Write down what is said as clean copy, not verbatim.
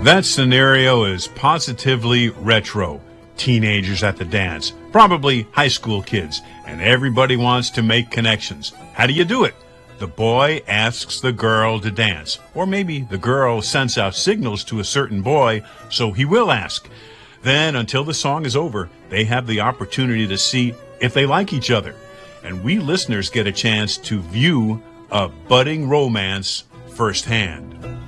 That scenario is positively retro. Teenagers at the dance, probably high school kids, and everybody wants to make connections. How do you do it? The boy asks the girl to dance, or maybe the girl sends out signals to a certain boy, so he will ask. Then, until the song is over, they have the opportunity to see if they like each other. And we listeners get a chance to view a budding romance firsthand.